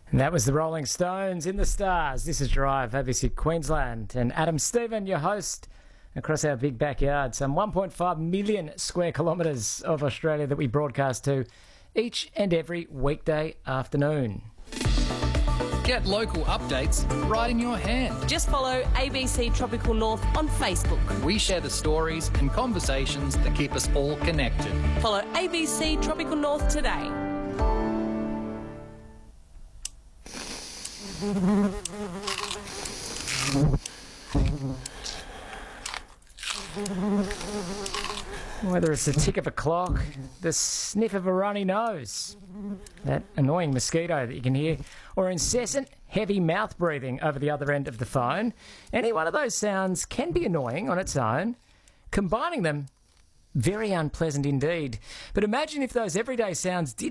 And that was the Rolling Stones in the Stars. This is Drive, ABC Queensland. And Adam Stephen, your host, across our big backyard. Some 1.5 million square kilometres of Australia that we broadcast to each and every weekday afternoon. Get local updates right in your hand. Just follow ABC Tropical North on Facebook. We share the stories and conversations that keep us all connected. Follow ABC Tropical North today. Whether it's the tick of a clock, the sniff of a runny nose, that annoying mosquito that you can hear, or incessant heavy mouth breathing over the other end of the phone, any one of those sounds can be annoying on its own. Combining them, very unpleasant indeed. But imagine if those everyday sounds did